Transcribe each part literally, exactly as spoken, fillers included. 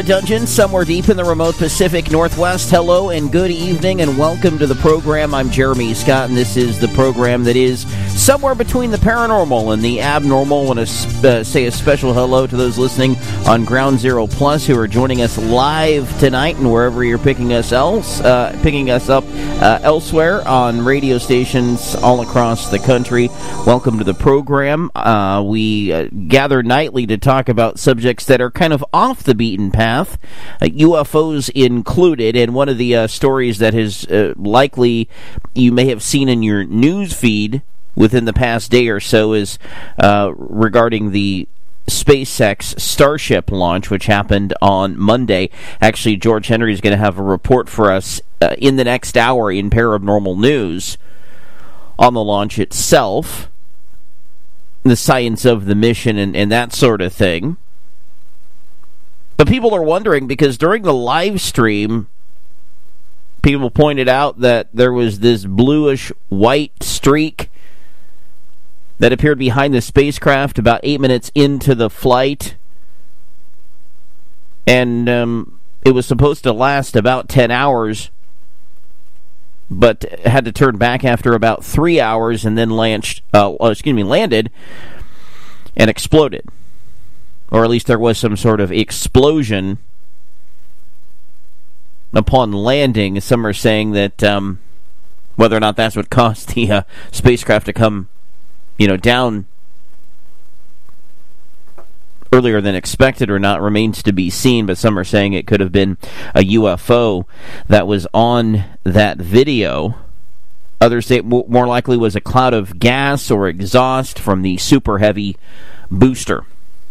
Dungeon, somewhere deep in the remote Pacific Northwest. Hello and good evening and welcome to the program. I'm Jeremy Scott, and this is the program that is somewhere between the paranormal and the abnormal. I want to uh, say a special hello to those listening on Ground Zero Plus who are joining us live tonight, and wherever you're picking us else, uh, picking us up uh, elsewhere on radio stations all across the country. Welcome to the program. Uh, we uh, gather nightly to talk about subjects that are kind of off the beaten path. Uh, U F Os included, and one of the uh, stories that has uh, likely you may have seen in your news feed within the past day or so is uh, regarding the SpaceX Starship launch, which happened on Monday. Actually, George Henry is going to have a report for us uh, in the next hour in Paranormal News on the launch itself, the science of the mission, and, and that sort of thing. But people are wondering because during the live stream, people pointed out that there was this bluish white streak that appeared behind the spacecraft about eight minutes into the flight. And um, it was supposed to last about ten hours, but had to turn back after about three hours and then launched, uh, excuse me, landed and exploded. Or at least there was some sort of explosion upon landing. Some are saying that um, whether or not that's what caused the uh, spacecraft to come, you know, down earlier than expected or not remains to be seen. But some are saying it could have been a U F O that was on that video. Others say it more likely was a cloud of gas or exhaust from the super heavy booster.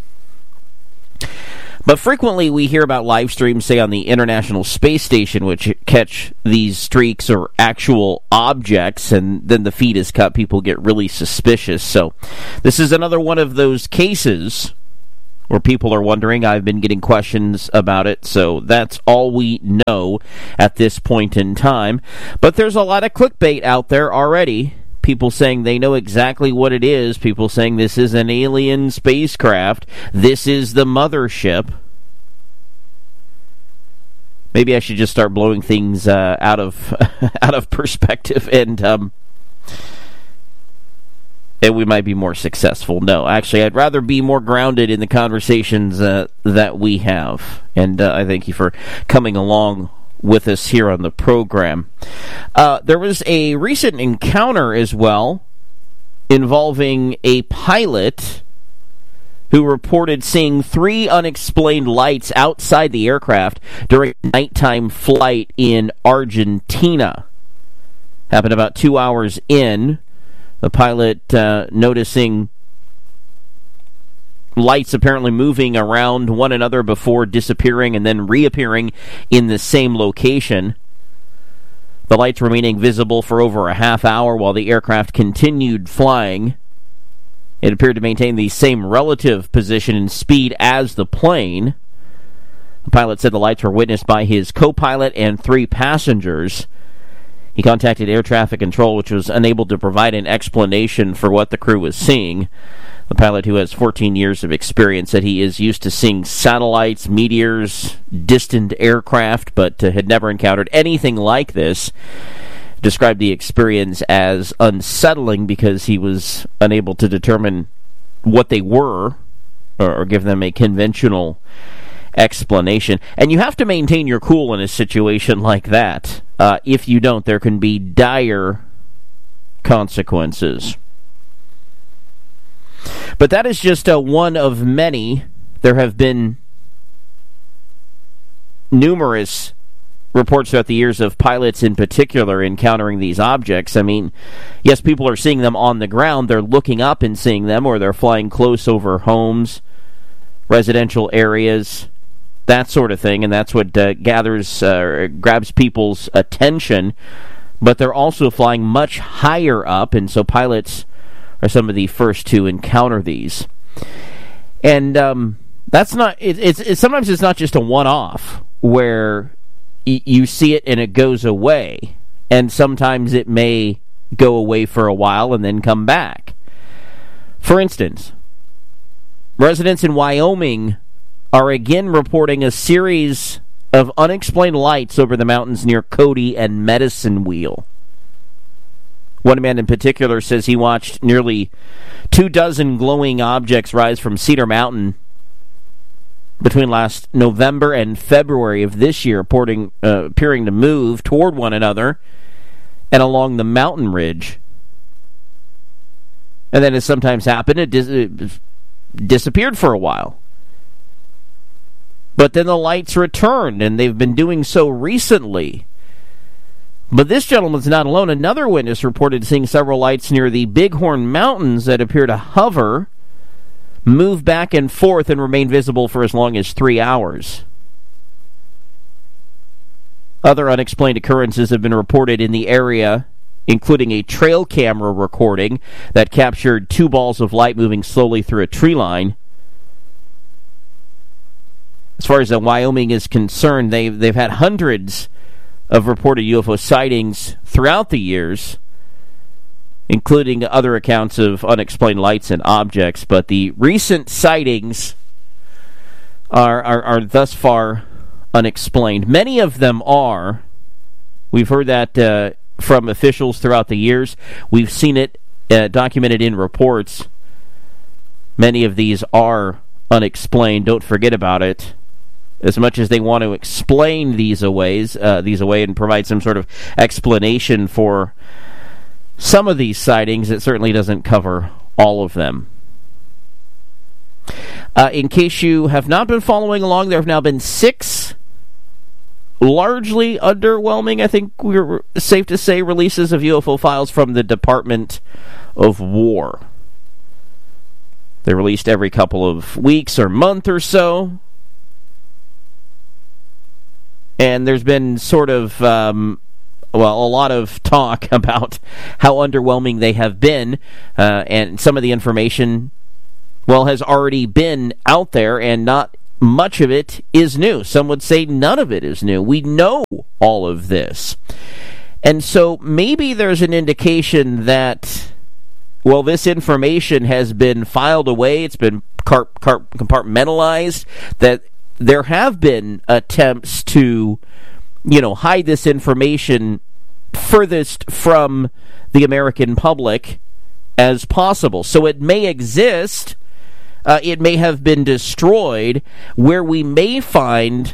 But frequently we hear about live streams, say, on the International Space Station, which catch these streaks or actual objects, and then the feed is cut. People get really suspicious. So this is another one of those cases where people are wondering. I've been getting questions about it, so that's all we know at this point in time. But there's a lot of clickbait out there already. People saying they know exactly what it is. People saying this is an alien spacecraft. This is the mothership. Maybe I should just start blowing things uh, out of out of perspective, and um, and we might be more successful. No, actually, I'd rather be more grounded in the conversations uh, that we have. And uh, I thank you for coming along with us here on the program. Uh, there was a recent encounter as well involving a pilot who reported seeing three unexplained lights outside the aircraft during a nighttime flight in Argentina. Happened about two hours in. The pilot uh, noticing lights apparently moving around one another before disappearing and then reappearing in the same location. The lights remaining visible for over a half hour while the aircraft continued flying. It appeared to maintain the same relative position and speed as the plane. The pilot said the lights were witnessed by his co-pilot and three passengers. He contacted air traffic control, which was unable to provide an explanation for what the crew was seeing. The pilot, who has fourteen years of experience, said he is used to seeing satellites, meteors, distant aircraft, but uh, had never encountered anything like this. Described the experience as unsettling because he was unable to determine what they were or, or give them a conventional explanation. And you have to maintain your cool in a situation like that. Uh, if you don't, there can be dire consequences. But that is just uh, one of many. There have been numerous reports throughout the years of pilots in particular encountering these objects. I mean, yes, people are seeing them on the ground. They're looking up and seeing them, or they're flying close over homes, residential areas, that sort of thing, and that's what uh, gathers, uh, grabs people's attention. But they're also flying much higher up, and so pilots are some of the first to encounter these. And um, that's not, it, it's, it's sometimes it's not just a one-off where y- you see it and it goes away, and sometimes it may go away for a while and then come back. For instance, residents in Wyoming are again reporting a series of unexplained lights over the mountains near Cody and Medicine Wheel. One man in particular says he watched nearly two dozen glowing objects rise from Cedar Mountain between last November and February of this year, appearing, uh, appearing to move toward one another and along the mountain ridge. And then, as sometimes happened, it, dis- it disappeared for a while. But then the lights returned, and they've been doing so recently. But this gentleman's not alone. Another witness reported seeing several lights near the Bighorn Mountains that appear to hover, move back and forth, and remain visible for as long as three hours. Other unexplained occurrences have been reported in the area, including a trail camera recording that captured two balls of light moving slowly through a tree line. As far as uh, Wyoming is concerned, they've, they've had hundreds of reported U F O sightings throughout the years, including other accounts of unexplained lights and objects. But the recent sightings are, are, are thus far unexplained. Many of them are. We've heard that uh, from officials throughout the years. We've seen it uh, documented in reports. Many of these are unexplained. Don't forget about it. As much as they want to explain these aways, uh, these away and provide some sort of explanation for some of these sightings, it certainly doesn't cover all of them. Uh, in case you have not been following along, there have now been six largely underwhelming, I think we're safe to say, releases of U F O files from the Department of War. They're released every couple of weeks or month or so. And there's been sort of, um, well, a lot of talk about how underwhelming they have been. Uh, and some of the information, well, has already been out there, and not much of it is new. Some would say none of it is new. We know all of this. And so maybe there's an indication that, well, this information has been filed away, it's been car- car- compartmentalized, that there have been attempts to, you know, hide this information furthest from the American public as possible. So it may exist, uh, it may have been destroyed. Where we may find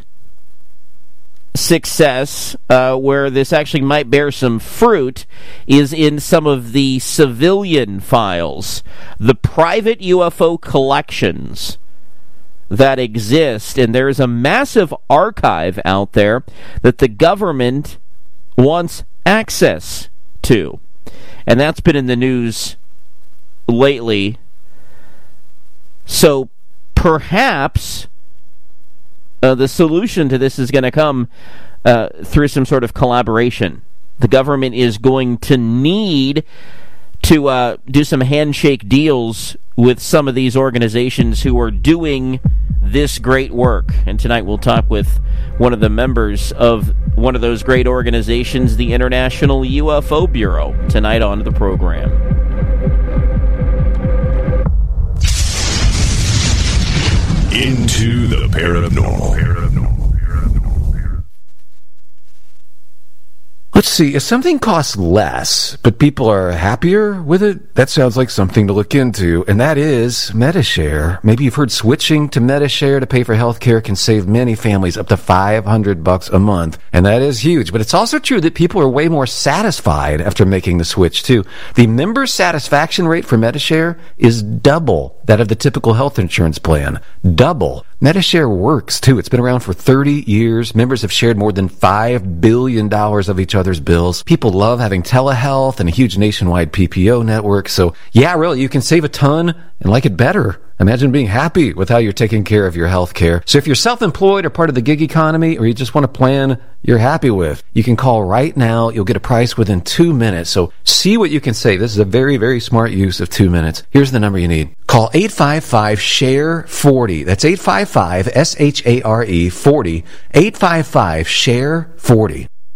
success, uh, where this actually might bear some fruit, is in some of the civilian files, the private U F O collections that exist. And there's a massive archive out there that the government wants access to. And that's been in the news lately. So perhaps uh, the solution to this is going to come uh, through some sort of collaboration. The government is going to need to uh, do some handshake deals with some of these organizations who are doing this great work. And tonight we'll talk with one of the members of one of those great organizations, the International U F O Bureau, tonight on the program. Into the paranormal. Let's see, if something costs less, but people are happier with it, that sounds like something to look into, and that is Medi-Share. Maybe you've heard switching to Medi-Share to pay for health care can save many families up to five hundred bucks a month, and that is huge. But it's also true that people are way more satisfied after making the switch, too. The member satisfaction rate for Medi-Share is double that of the typical health insurance plan. Double. Medi-Share works, too. It's been around for thirty years. Members have shared more than five billion dollars of each other's bills. People love having telehealth and a huge nationwide P P O network. So, yeah, really, you can save a ton and like it better. Imagine being happy with how you're taking care of your health care. So if you're self-employed or part of the gig economy, or you just want a plan you're happy with, you can call right now. You'll get a price within two minutes. So see what you can save. This is a very, very smart use of two minutes. Here's the number you need. Call eight five five, S H A R E, forty. That's eight five five, S H A R E, forty. eight five five, S H A R E, forty.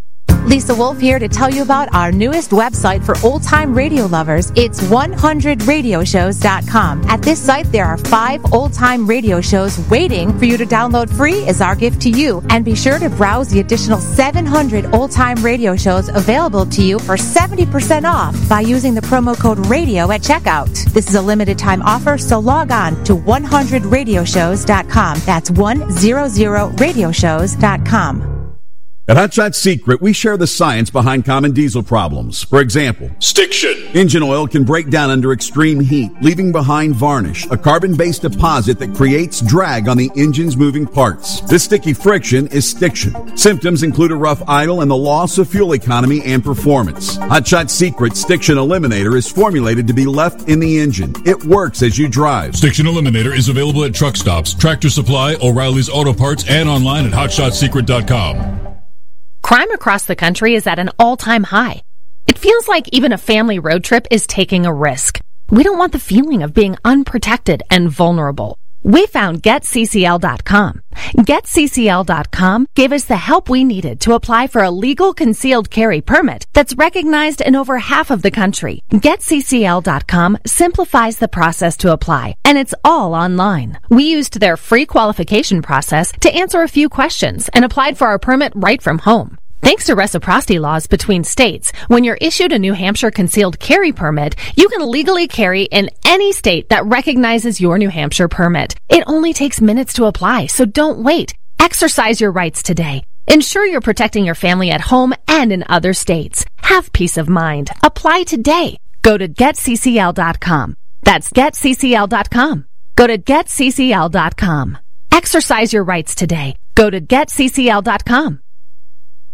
Lisa Wolf here to tell you about our newest website for old-time radio lovers. It's one hundred radio shows dot com. At this site, there are five old-time radio shows waiting for you to download free as our gift to you. And be sure to browse the additional seven hundred old-time radio shows available to you for seventy percent off by using the promo code RADIO at checkout. This is a limited-time offer, so log on to one hundred radio shows dot com. That's one hundred radio shows dot com. At Hot Shot Secret, we share the science behind common diesel problems. For example, stiction. Engine oil can break down under extreme heat, leaving behind varnish, a carbon-based deposit that creates drag on the engine's moving parts. This sticky friction is stiction. Symptoms include a rough idle and the loss of fuel economy and performance. Hot Shot Secret Stiction Eliminator is formulated to be left in the engine. It works as you drive. Stiction Eliminator is available at truck stops, Tractor Supply, O'Reilly's Auto Parts, and online at hot shot secret dot com. Crime across the country is at an all-time high. It feels like even a family road trip is taking a risk. We don't want the feeling of being unprotected and vulnerable. We found get C C L dot com. get C C L dot com gave us the help we needed to apply for a legal concealed carry permit that's recognized in over half of the country. get C C L dot com simplifies the process to apply, and it's all online. We used their free qualification process to answer a few questions and applied for our permit right from home. Thanks to reciprocity laws between states, when you're issued a New Hampshire concealed carry permit, you can legally carry in any state that recognizes your New Hampshire permit. It only takes minutes to apply, so don't wait. Exercise your rights today. Ensure you're protecting your family at home and in other states. Have peace of mind. Apply today. Go to get C C L dot com. That's get C C L dot com. Go to get C C L dot com. Exercise your rights today. Go to get C C L dot com.